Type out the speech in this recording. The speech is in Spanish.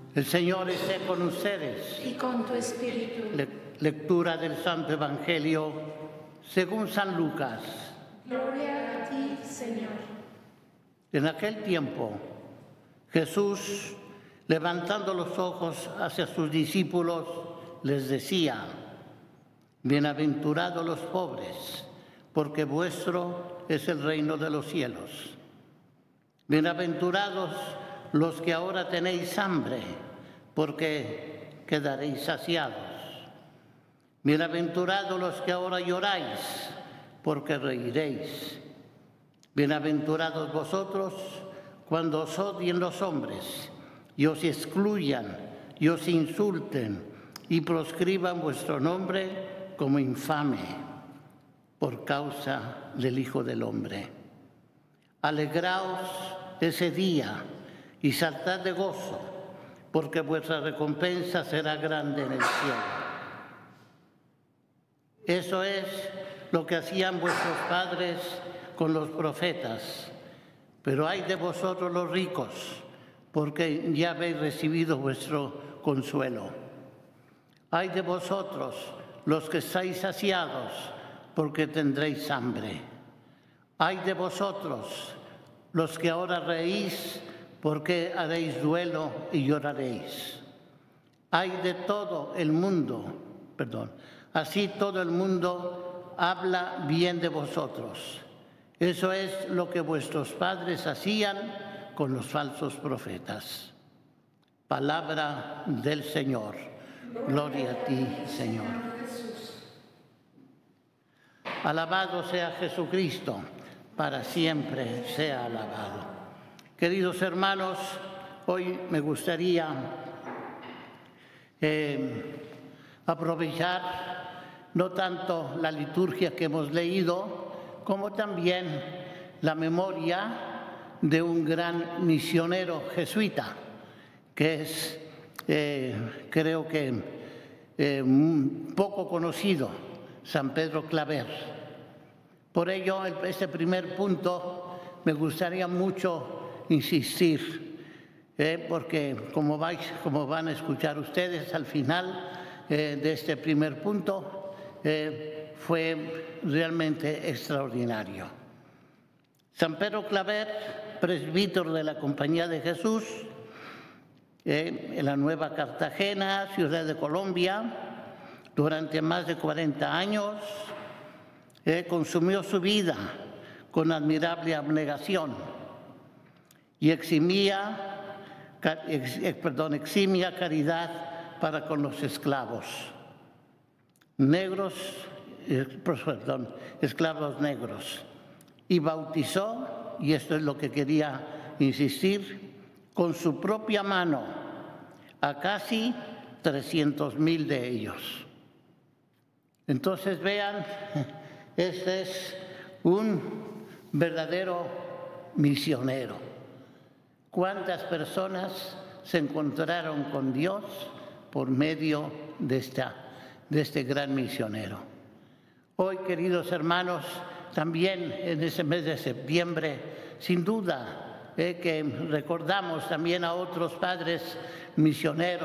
El Señor esté con ustedes. Y con tu espíritu. Lectura del Santo Evangelio según San Lucas. Gloria a ti, Señor. En aquel tiempo, Jesús, levantando los ojos hacia sus discípulos, les decía: Bienaventurados los pobres, porque vuestro es el reino de los cielos. Bienaventurados los que ahora tenéis hambre, porque quedaréis saciados. Bienaventurados los que ahora lloráis, porque reiréis. Bienaventurados vosotros cuando os odien los hombres y os excluyan y os insulten y proscriban vuestro nombre como infame por causa del Hijo del Hombre. Alegraos ese día y saltad de gozo, porque vuestra recompensa será grande en el cielo. Eso es lo que hacían vuestros padres con los profetas. Pero ay de vosotros los ricos, porque ya habéis recibido vuestro consuelo. Ay de vosotros los que estáis saciados, porque tendréis hambre. Ay de vosotros los que ahora reís, porque haréis duelo y lloraréis. Ay de todo el mundo, así todo el mundo habla bien de vosotros. Eso es lo que vuestros padres hacían con los falsos profetas. Palabra del Señor. Gloria a ti, Señor. Alabado sea Jesucristo, para siempre sea alabado. Queridos hermanos, hoy me gustaría aprovechar no tanto la liturgia que hemos leído, como también la memoria de un gran misionero jesuita, que es, creo que, poco conocido, San Pedro Claver. Por ello, este primer punto me gustaría mucho insistir, porque como van a escuchar ustedes al final de este primer punto, fue realmente extraordinario. San Pedro Claver, presbítero de la Compañía de Jesús, en la Nueva Cartagena, ciudad de Colombia, durante más de 40 años, consumió su vida con admirable abnegación y eximia caridad para con los esclavos negros, y bautizó, y esto es lo que quería insistir, con su propia mano a casi 300,000 de ellos. Entonces vean, este es un verdadero misionero. ¿Cuántas personas se encontraron con Dios por medio de este gran misionero? Hoy, queridos hermanos, también en ese mes de septiembre, sin duda, que recordamos también a otros padres misioneros